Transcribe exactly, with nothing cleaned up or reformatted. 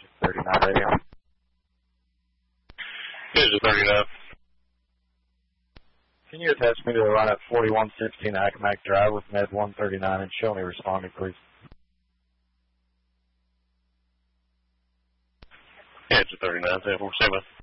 thirty-nine radio. Engine thirty-nine. Can you attach me to the run at forty-one sixteen Accomack Drive with Med one thirty-nine and show me responding, please? Engine thirty-nine, ten four seven.